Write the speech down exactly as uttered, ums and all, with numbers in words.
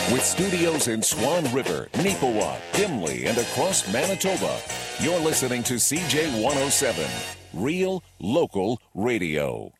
With studios in Swan River, Neepawa, Dimley, and across Manitoba, you're listening to C J one oh seven, Real Local Radio.